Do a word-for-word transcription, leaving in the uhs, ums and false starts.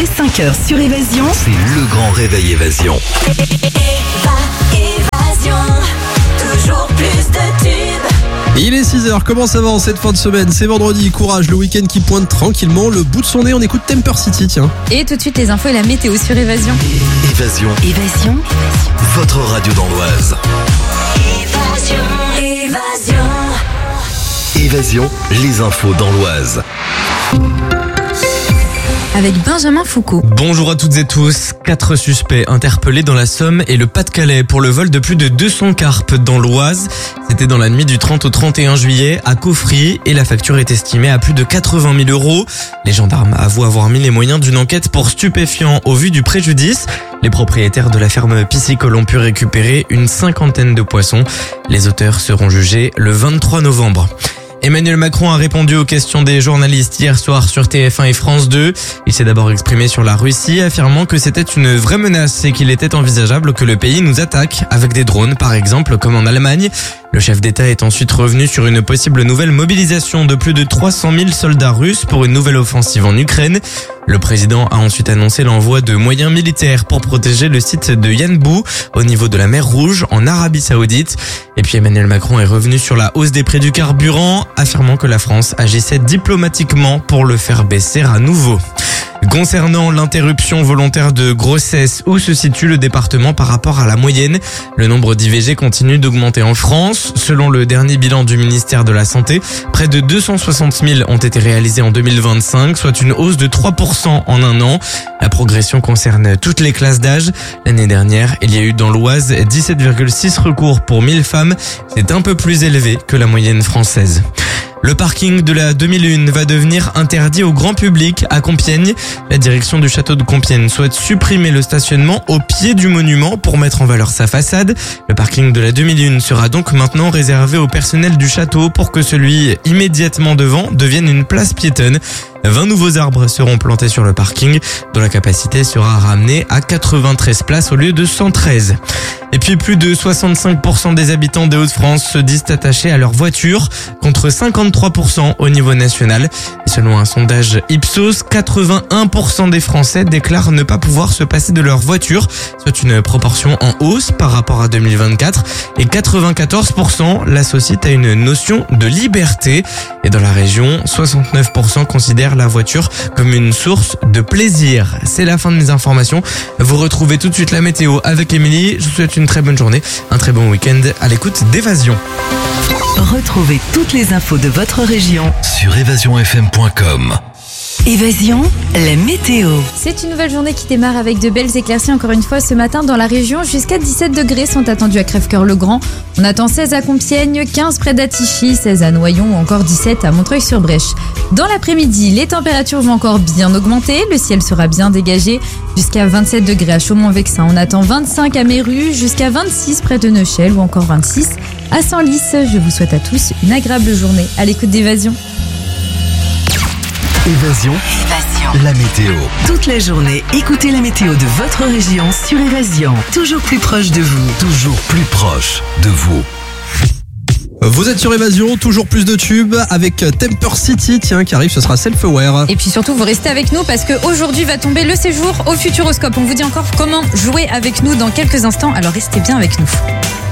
et cinq heures sur Évasion. C'est le grand réveil Évasion. Évasion, toujours plus de tubes. Il est six heures, comment ça va en cette fin de semaine? C'est vendredi, courage, le week-end qui pointe tranquillement, le bout de son nez, on écoute Temper City, tiens. Et tout de suite les infos et la météo sur Évasion. Évasion, Évasion, votre radio dans l'Oise. Évasion, évasion. Évasion, les infos dans l'Oise. Avec Benjamin Foucault. Bonjour à toutes et tous. Quatre suspects interpellés dans la Somme et le Pas-de-Calais pour le vol de plus de deux cents carpes dans l'Oise. C'était dans la nuit du trente au trente et un juillet à Caufry et la facture est estimée à plus de quatre-vingt mille euros. Les gendarmes avouent avoir mis les moyens d'une enquête pour stupéfiants au vu du préjudice. Les propriétaires de la ferme piscicole ont pu récupérer une cinquantaine de poissons. Les auteurs seront jugés le vingt-trois novembre. Emmanuel Macron a répondu aux questions des journalistes hier soir sur T F un et France deux. Il s'est d'abord exprimé sur la Russie, affirmant que c'était une vraie menace et qu'il était envisageable que le pays nous attaque avec des drones, par exemple, comme en Allemagne. Le chef d'État est ensuite revenu sur une possible nouvelle mobilisation de plus de trois cent mille soldats russes pour une nouvelle offensive en Ukraine. Le président a ensuite annoncé l'envoi de moyens militaires pour protéger le site de Yanbu au niveau de la mer Rouge en Arabie Saoudite. Et puis Emmanuel Macron est revenu sur la hausse des prix du carburant, affirmant que la France agissait diplomatiquement pour le faire baisser à nouveau. Concernant l'interruption volontaire de grossesse, où se situe le département par rapport à la moyenne? Le nombre d'I V G continue d'augmenter en France. Selon le dernier bilan du ministère de la Santé, près de deux cent soixante mille ont été réalisés en deux mille vingt-cinq, soit une hausse de trois pour cent en un an. La progression concerne toutes les classes d'âge. L'année dernière, il y a eu dans l'Oise dix-sept virgule six recours pour mille femmes. C'est un peu plus élevé que la moyenne française. Le parking de la deux mille un va devenir interdit au grand public à Compiègne. La direction du château de Compiègne souhaite supprimer le stationnement au pied du monument pour mettre en valeur sa façade. Le parking de la deux mille un sera donc maintenant réservé au personnel du château pour que celui immédiatement devant devienne une place piétonne. vingt nouveaux arbres seront plantés sur le parking, dont la capacité sera ramenée à quatre-vingt-treize places au lieu de cent treize. Et puis plus de soixante-cinq pour cent des habitants des Hauts-de-France se disent attachés à leur voiture, contre cinquante-trois pour cent au niveau national. Et selon un sondage Ipsos, quatre-vingt-un pour cent des Français déclarent ne pas pouvoir se passer de leur voiture, soit une proportion en hausse par rapport à deux mille vingt-quatre. Et quatre-vingt-quatorze pour cent l'associent à une notion de liberté. Et dans la région, soixante-neuf pour cent considèrent la voiture comme une source de plaisir. C'est la fin de mes informations. Vous retrouvez tout de suite la météo avec Émilie. Je vous souhaite une très bonne journée, un très bon week-end à l'écoute d'Évasion. retrouvez toutes les infos de votre région Sur évasion f m point com. Évasion, la météo. C'est une nouvelle journée qui démarre avec de belles éclaircies encore une fois ce matin dans la région. Jusqu'à dix-sept degrés sont attendus à Crèvecœur-le-Grand. On attend seize à Compiègne, quinze près d'Attichy, seize à Noyon ou encore dix-sept à Montreuil-sur-Brèche. Dans l'après-midi, les températures vont encore bien augmenter. Le ciel sera bien dégagé jusqu'à vingt-sept degrés à Chaumont-Vexin. On attend vingt-cinq à Méru, jusqu'à vingt-six près de Neuchâtel ou encore vingt-six à Senlis. Je vous souhaite à tous une agréable journée à l'écoute d'Évasion. Évasion, Évasion. la météo. Toute la journée, écoutez la météo de votre région sur Évasion. Toujours plus proche de vous. Toujours plus proche de vous. Vous êtes sur Évasion, toujours plus de tubes avec Temper City, tiens, qui arrive, ce sera Self-Aware. Et puis surtout, vous restez avec nous parce qu'aujourd'hui va tomber le séjour au Futuroscope. On vous dit encore comment jouer avec nous dans quelques instants, alors restez bien avec nous.